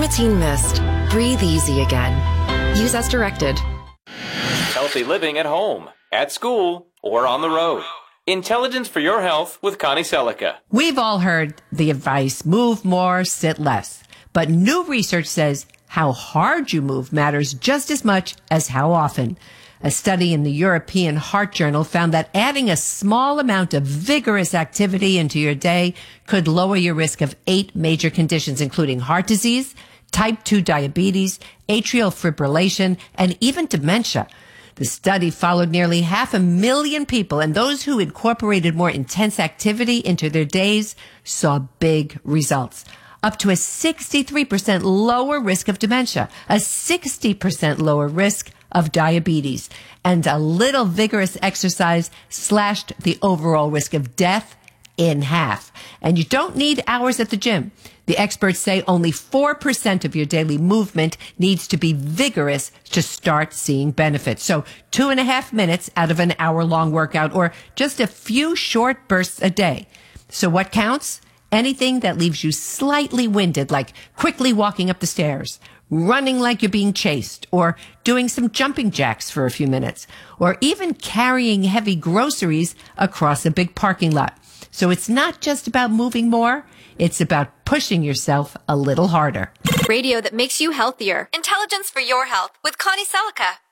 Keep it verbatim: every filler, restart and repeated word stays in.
Primatene Mist. Breathe easy again. Use as directed. Healthy living at home, at school, or on the road. Intelligence for your health with Connie Selica. We've all heard the advice, move more, sit less. But new research says how hard you move matters just as much as how often. A study in the European Heart Journal found that adding a small amount of vigorous activity into your day could lower your risk of eight major conditions, including heart disease, type two diabetes, atrial fibrillation, and even dementia. The study followed nearly half a million people, and those who incorporated more intense activity into their days saw big results. Up to a sixty-three percent lower risk of dementia, a sixty percent lower risk of diabetes, and a little vigorous exercise slashed the overall risk of death in half. And you don't need hours at the gym. The experts say only four percent of your daily movement needs to be vigorous to start seeing benefits. So two and a half minutes out of an hour-long workout, or just a few short bursts a day. So what counts? Anything that leaves you slightly winded, like quickly walking up the stairs, running like you're being chased, or doing some jumping jacks for a few minutes, or even carrying heavy groceries across a big parking lot. So it's not just about moving more, it's about pushing yourself a little harder. Radio that makes you healthier. Intelligence for your health with Connie Selica.